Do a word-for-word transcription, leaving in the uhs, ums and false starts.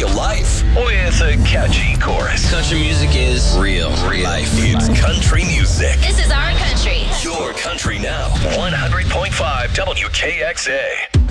real life with a catchy chorus. Country music is real, real life. It's country music. This is our country. Your country now. one hundred point five W K X A.